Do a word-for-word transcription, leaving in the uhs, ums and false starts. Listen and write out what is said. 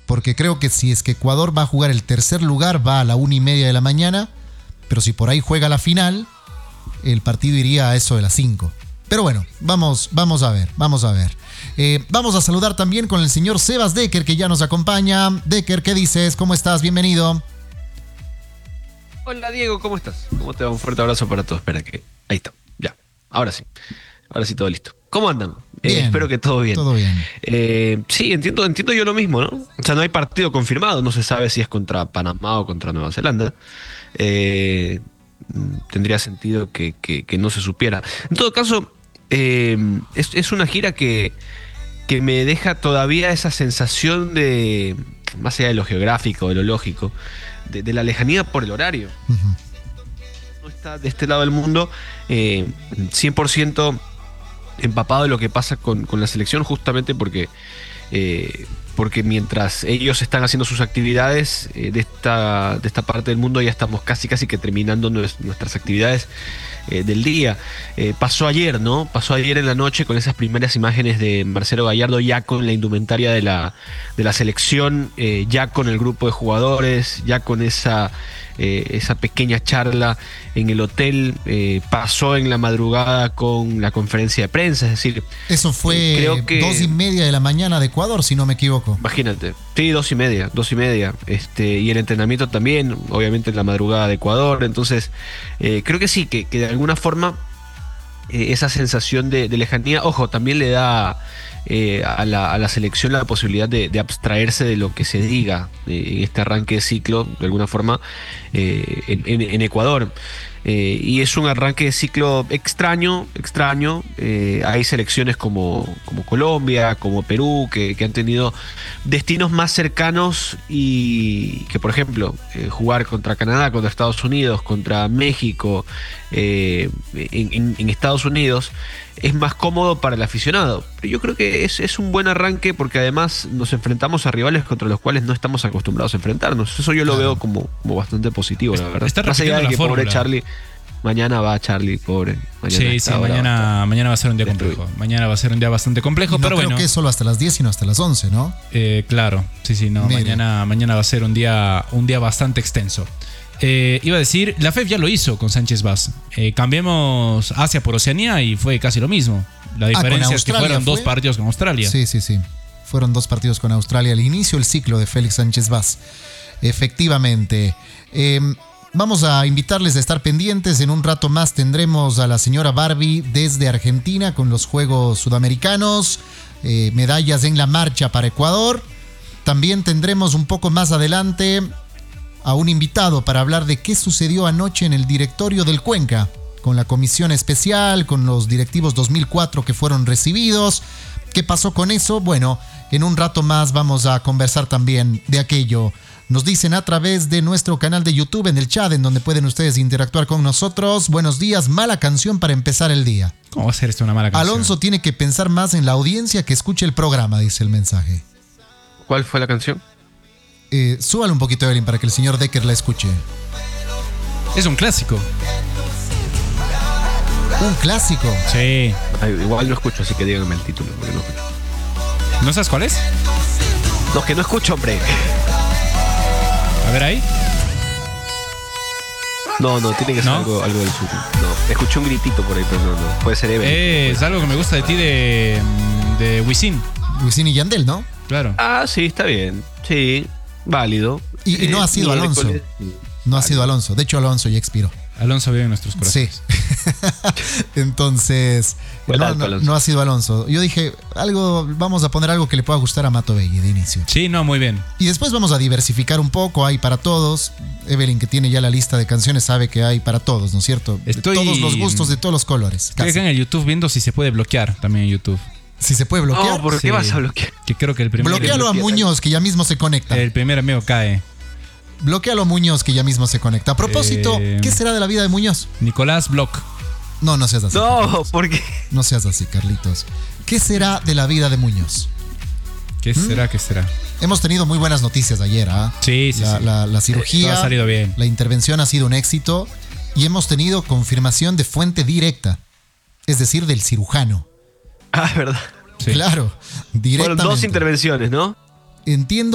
porque creo que si es que Ecuador va a jugar el tercer lugar, va a la una y media de la mañana, pero si por ahí juega la final, el partido iría a eso de las cinco. Pero bueno, vamos, vamos a ver, vamos a ver. Eh, vamos a saludar también con el señor Sebas Decker, que ya nos acompaña. Decker, ¿qué dices? ¿Cómo estás? Bienvenido. Hola Diego, ¿cómo estás? ¿Cómo te va? Un fuerte abrazo para todos. Espera que... Ahí está, ya. Ahora sí. Ahora sí todo listo. ¿Cómo andan? Eh, espero que todo bien. Todo bien. Eh, sí, entiendo, entiendo yo lo mismo, ¿no? O sea, no hay partido confirmado. No se sabe si es contra Panamá o contra Nueva Zelanda. Eh, tendría sentido que, que, que no se supiera. En todo caso, eh, es, es una gira que, que me deja todavía esa sensación de, más allá de lo geográfico, de lo lógico, de, de la lejanía por el horario. Uh-huh. No está de este lado del mundo eh, cien por ciento empapado de lo que pasa con, con la selección, justamente porque eh, porque mientras ellos están haciendo sus actividades eh, de esta de esta parte del mundo, ya estamos casi casi que terminando nues, nuestras actividades eh, del día. Eh, pasó ayer, ¿no? Pasó ayer en la noche con esas primeras imágenes de Marcelo Gallardo ya con la indumentaria de la, de la selección, eh, ya con el grupo de jugadores, ya con esa Eh, esa pequeña charla en el hotel. Eh, pasó en la madrugada con la conferencia de prensa, es decir, eso fue eh, creo que, dos y media de la mañana de Ecuador, si no me equivoco. Imagínate, sí, dos y media, dos y media, este, y el entrenamiento también, obviamente en la madrugada de Ecuador. Entonces, eh, creo que sí, que, que de alguna forma eh, esa sensación de, de lejanía, ojo, también le da Eh, a, la, a la selección la posibilidad de, de abstraerse de lo que se diga eh, en este arranque de ciclo, de alguna forma, eh, en, en, en Ecuador. Eh, y es un arranque de ciclo extraño, extraño. Eh, hay selecciones como, como Colombia, como Perú, que, que han tenido destinos más cercanos y que, por ejemplo, eh, jugar contra Canadá, contra Estados Unidos, contra México, eh, en, en, en Estados Unidos, es más cómodo para el aficionado. Pero yo creo que es, es un buen arranque porque además nos enfrentamos a rivales contra los cuales no estamos acostumbrados a enfrentarnos. Eso yo lo veo como, como bastante positivo, la verdad. Está más allá de que fórmula. Pobre Charlie, mañana va Charlie, pobre. Mañana sí, sí, mañana, mañana va a ser un día complejo. Mañana va a ser un día bastante complejo, y no pero creo bueno. que es solo hasta las diez, sino hasta las once, ¿no? Eh, claro, sí, sí, no. Mañana, mañana va a ser un día, un día bastante extenso. Eh, iba a decir, la F E F ya lo hizo con Sánchez Vaz. Eh, cambiemos Asia por Oceanía y fue casi lo mismo. La diferencia ah, es que fueron fue? dos partidos con Australia. Sí, sí, sí. Fueron dos partidos con Australia al inicio del ciclo de Félix Sánchez Vaz. Efectivamente. Eh, vamos a invitarles a estar pendientes. En un rato más tendremos a la señora Barbie desde Argentina con los Juegos Sudamericanos. Eh, medallas en la marcha para Ecuador. También tendremos un poco más adelante a un invitado para hablar de qué sucedió anoche en el directorio del Cuenca, con la comisión especial, con los directivos dos mil cuatro que fueron recibidos. ¿Qué pasó con eso? Bueno, en un rato más vamos a conversar también de aquello. Nos dicen a través de nuestro canal de YouTube, en el chat, en donde pueden ustedes interactuar con nosotros. Buenos días, mala canción para empezar el día. ¿Cómo va a ser esto una mala canción? Alonso tiene que pensar más en la audiencia que escuche el programa, dice el mensaje. ¿Cuál fue la canción? Eh, súbale un poquito, Evelyn, para que el señor Decker la escuche. Es un clásico. ¿Un clásico? Sí. Ay, igual no escucho, así que díganme el título, porque no escucho. ¿No sabes cuál es? No, que no escucho, hombre. A ver ahí. No, no, tiene que ser ¿No? algo, algo del sur. No, escuché un gritito por ahí, pero no, no. Puede ser Evelyn. Eh, es algo que me gusta de ti de, de Wisin. Wisin y Yandel, ¿no? Claro. Ah, sí, está bien. Sí, válido. Y, y no eh, ha sido Alonso. No válido. ha sido Alonso. De hecho, Alonso ya expiró. Alonso vive en nuestros corazones. Sí. Entonces, no, no, no ha sido Alonso. Yo dije, algo, vamos a poner algo que le pueda gustar a Mato Begui de inicio. Sí, no, muy bien. Y después vamos a diversificar un poco, hay para todos. Evelyn, que tiene ya la lista de canciones, sabe que hay para todos, ¿no es cierto? Estoy, de todos los gustos, de todos los colores. Estoy acá en el YouTube viendo si se puede bloquear también en YouTube. Si se puede bloquear. No, ¿por qué sí. vas a bloquear? Que creo que el primer Bloquéalo a Muñoz, que ya mismo se conecta. El primer amigo cae. Bloquéalo a Muñoz, que ya mismo se conecta. A propósito, eh, ¿qué será de la vida de Muñoz? Nicolás Bloch. No, no seas así. No, Carlitos. ¿por qué? No seas así, Carlitos. ¿Qué será de la vida de Muñoz? ¿Qué ¿Mm? será? ¿Qué será? Hemos tenido muy buenas noticias ayer, ¿ah? ¿eh? Sí, sí, la, sí. La, la cirugía, Todo ha salido bien. La intervención ha sido un éxito y hemos tenido confirmación de fuente directa, es decir, del cirujano. Ah, verdad. Sí. Claro, directamente. Fueron dos intervenciones, ¿no? Entiendo